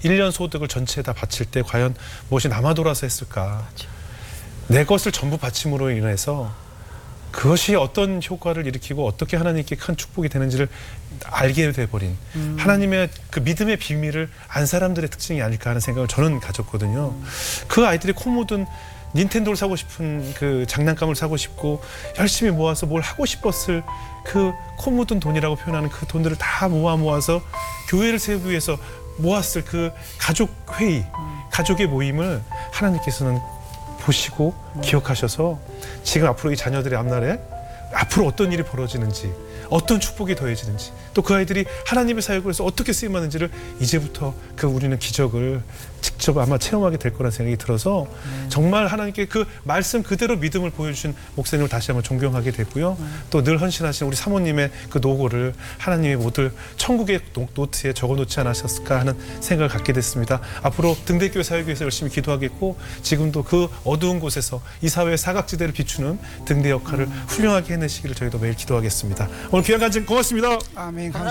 1년 소득을 전체에 다 바칠 때 과연 무엇이 남아 돌아서 했을까. 내 것을 전부 바침으로 인해서 그것이 어떤 효과를 일으키고 어떻게 하나님께 큰 축복이 되는지를 알게 돼버린 하나님의 그 믿음의 비밀을 안 사람들의 특징이 아닐까 하는 생각을 저는 가졌거든요. 그 아이들이 코 묻은 닌텐도를 사고 싶은 그 장난감을 사고 싶고 열심히 모아서 뭘 하고 싶었을 그 코 묻은 돈이라고 표현하는 그 돈들을 다 모아서 교회를 세우기 위해서 모았을 그 가족 회의, 가족의 모임을 하나님께서는 보시고 기억하셔서 지금 앞으로 이 자녀들의 앞날에 앞으로 어떤 일이 벌어지는지, 어떤 축복이 더해지는지, 또 그 아이들이 하나님의 사역을 해서 어떻게 쓰임받는지를 이제부터 그 우리는 기적을 직접 아마 체험하게 될 거라는 생각이 들어서 정말 하나님께 그 말씀 그대로 믿음을 보여주신 목사님을 다시 한번 존경하게 됐고요. 또 늘 헌신하신 우리 사모님의 그 노고를 하나님이 모두 천국의 노트에 적어놓지 않으셨을까 하는 생각을 갖게 됐습니다. 앞으로 등대교회 사역을 위해서 열심히 기도하겠고 지금도 그 어두운 곳에서 이 사회의 사각지대를 비추는 등대 역할을 훌륭하게 해내시기를 저희도 매일 기도하겠습니다. 오늘 귀한 간증 고맙습니다. 아멘. 감사합니다.